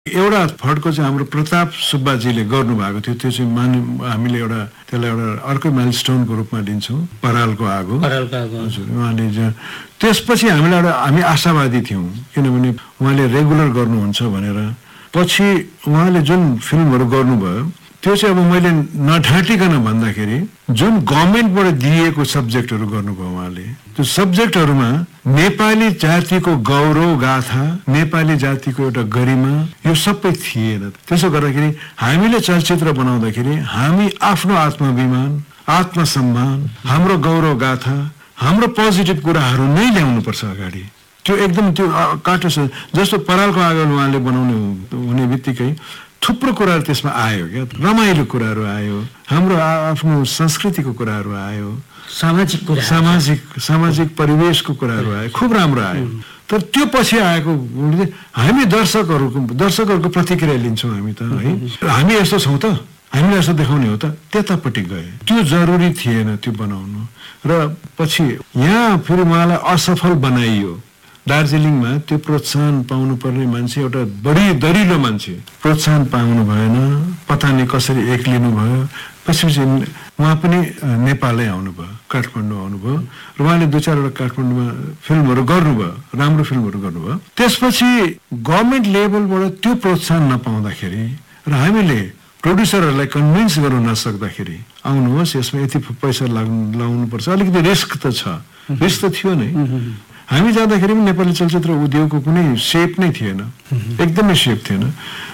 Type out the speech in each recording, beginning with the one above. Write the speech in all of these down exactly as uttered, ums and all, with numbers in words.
एउटा फड्को चाहिँ हाम्रो प्रताप सुब्बाजीले गर्नुभएको थियो। त्यो चाहिँ मान हामीले एउटा त्यसलाई एउटा अर्कै माइलस्टोनको रूपमा लिन्छौँ, परालको आगो। हजुर, उहाँले त्यसपछि हामीलाई एउटा हामी आशावादी थियौँ, किनभने उहाँले रेगुलर गर्नुहुन्छ भनेर। पछि उहाँले जुन फिल्महरू गर्नुभयो त्यो चाहिँ अब मैले नढाँटिकन भन्दाखेरि जुन गभर्मेन्टबाट दिएको सब्जेक्टहरू गर्नुभयो उहाँले, त्यो सब्जेक्टहरूमा नेपाली जातिको गौरव गाथा, नेपाली जातिको एउटा गरिमा यो सबै थिएन। त्यसो गर्दाखेरि हामीले चलचित्र बनाउँदाखेरि हामी आफ्नो आत्माभिमान, आत्मसम्मान, हाम्रो गौरव गाथा, हाम्रो पोजिटिभ कुराहरू नै ल्याउनुपर्छ अगाडि। त्यो एकदम त्यो काटो जस्तो परालको आगो उहाँले बनाउने हुने बित्तिकै थुप्रो कुराहरू त्यसमा आयो क्या, रमाइलो कुराहरू आयो, हाम्रो आफ्नो संस्कृतिको कुराहरू आयो, सामाजिक कुरा, सामाजिक सामाजिक परिवेशको कुराहरू आयो, खुब राम्रो आयो। तर त्यो पछि आएको हामी दर्शकहरूको दर्शकहरूको प्रतिक्रिया लिन्छौँ हामी त है, हामी यस्तो छौँ त, हामीले यस्तो देखाउने हो त, त्यतापट्टि गए। त्यो जरुरी थिएन त्यो बनाउनु। र पछि यहाँ फेरि उहाँलाई असफल बनाइयो। दार्जिलिङमा त्यो प्रोत्साहन पाउनुपर्ने मान्छे, एउटा बढी दरिलो मान्छे, प्रोत्साहन पाउनु भएन, पता नै कसरी एक्लिनु भयो। पछि उहाँ पनि नेपालै आउनुभयो, काठमाडौँ आउनुभयो र उहाँले दुई चारवटा काठमाडौँमा फिल्महरू गर्नुभयो, राम्रो फिल्महरू गर्नुभयो। त्यसपछि गभर्मेन्ट लेभलबाट त्यो प्रोत्साहन नपाउँदाखेरि र हामीले प्रोड्युसरहरूलाई कन्भिन्स गर्नु नसक्दाखेरि आउनुहोस् यसमा यति पैसा लाग्नु लाउनुपर्छ, अलिकति रिस्क त छ, रिस्क त थियो नै। हामी जाँदाखेरि पनि नेपाली चलचित्र उद्योगको कुनै सेप नै थिएन, एकदमै सेप थिएन।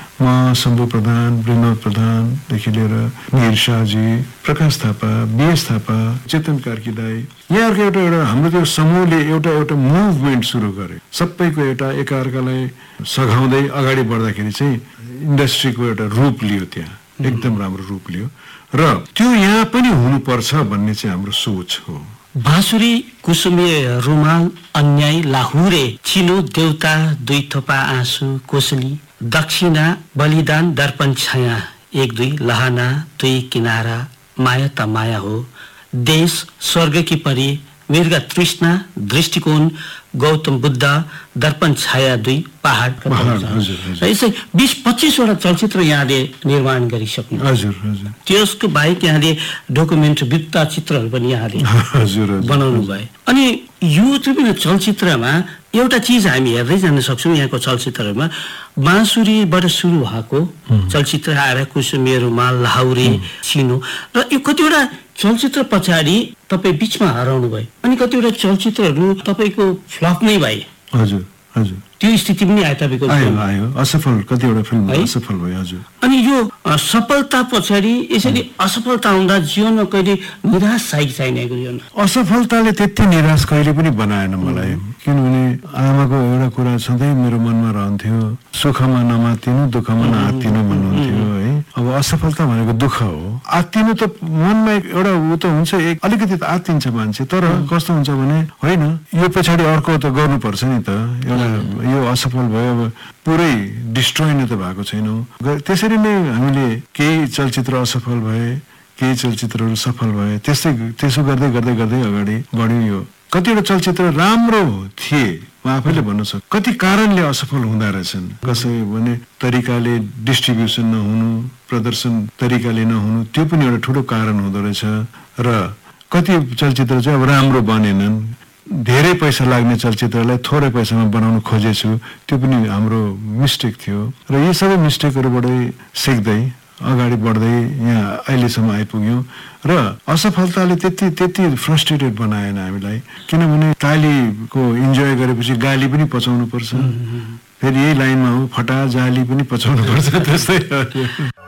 म शम्भु प्रधान, विनोद प्रधानदेखि लिएर निर शाहजी, प्रकाश थापा, बीएस थापा, चेतन कार्की दाई, यहाँहरूको एउटा एउटा हाम्रो त्यो समूहले एउटा एउटा मुभमेन्ट सुरु गरे। सबैको एउटा एकअर्कालाई सघाउँदै अगाडि बढ्दाखेरि चाहिँ इन्डस्ट्रीको एउटा रूप लियो, त्यहाँ एकदम राम्रो रूप लियो। र त्यो यहाँ पनि हुनुपर्छ भन्ने चाहिँ हाम्रो सोच हो। बाँसुरी, कुसुमे रुमाल, अन्याय, लाहुरे, चिनो, देउता, दुई थोपा आँसु, कोसली, दक्षिणा, बलिदान, दर्पण छाया, एक दुई, लहाना, दुई किनारा, माया त माया हो, देश, स्वर्ग की परी, मृग तृष्णा, दृष्टिकोण, गौतम बुद्ध, दर्पण छाया दुई, पहाड। यसै बीस पच्चीसवटा चलचित्र यहाँले निर्माण गरिसक्नु। हजुर हजुर। त्यसको बाहेक यहाँले डकुमेन्ट वृत्त चित्रहरू पनि यहाँले बनाउनु भयो। अनि यो चाहिँ चलचित्रमा एउटा चिज हामी हेर्दै जान सक्छौँ यहाँको चलचित्रहरूमा, बाँसुरीबाट सुरु भएको चलचित्र आएर कुसुमे रुमाल, लाहुरे, चिनो, र यो कतिवटा चलचित्र पछाडि तपाईँ बिचमा हराउनु भयो, अनि कतिवटा चलचित्रहरू तपाईँको फ्लप नै भए। हजुर हजुर। त्यो स्थिति पनि आयो तपाईँको? आयो आयो, असफल कतिवटा फिल्म असफल भयो। हजुर। अनि यो सफलता पछाडि यसरी असफलता हुँदा जीवनमा कहिले निराश चाहिँ छैन? जीवन असफलताले त्यति निराश कहिले पनि बनाएन मलाई, किनभने आमाको एउटा कुरा सधैँ मेरो मनमा रहन्थ्यो, सुखमा नमातिनु, दुःखमा नआत्तिनु भन्नुहुन्थ्यो है। अब असफलता भनेको दुःख हो, आत्तिनु त मनमा एउटा ऊ त हुन्छ, एक अलिकति त आत्तिन्छ मान्छे, तर कस्तो हुन्छ भने होइन यो पछाडि अर्को त गर्नुपर्छ नि त, एउटा यो असफल भयो अब पुरै डिस्ट्रोय नै त भएको छैनौँ। त्यसरी नै हामीले केही चलचित्र असफल भए, केही चलचित्रहरू सफल भए, त्यस्तै त्यसो गर्दै गर्दै गर्दै अगाडि बढ्यो। यो कतिवटा चलचित्र राम्रो थिए, म आफैले भन्न सक्छु, कति कारणले असफल हुँदा रहेछन्। कसै भने तरिकाले डिस्ट्रिब्युसन नहुनु, प्रदर्शन तरिकाले नहुनु, त्यो पनि एउटा ठुलो कारण हुँदो रहेछ। र कति चलचित्र चाहिँ अब राम्रो बनेनन्, धेरै पैसा लाग्ने चलचित्रलाई थोरै पैसामा बनाउनु खोजेछु, त्यो पनि हाम्रो मिस्टेक थियो। र यी सबै मिस्टेकहरूबाटै सिक्दै अगाडि बढ्दै यहाँ अहिलेसम्म आइपुग्यौँ। र असफलताले त्यति त्यति फ्रस्ट्रेटेड बनाएन हामीलाई, किनभने तालीको इन्जोय गरेपछि गाली पनि पचाउनु पर्छ, फेरि यही लाइनमा हो फटा जाली पनि पचाउनु पर्छ, त्यस्तै